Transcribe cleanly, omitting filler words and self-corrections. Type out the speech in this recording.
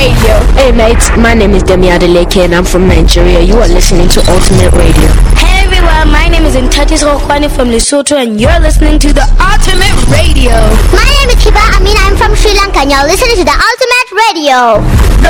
Radio. Hey mates, my name is Demi Adeleke and I'm from Nigeria. You are listening to Ultimate Radio. Hey everyone, my name is Ntatis Rokwani from Lesotho and you're listening to the Ultimate Radio. My name is Kiba Amin, I'm from Sri Lanka and you're listening to the Ultimate Radio.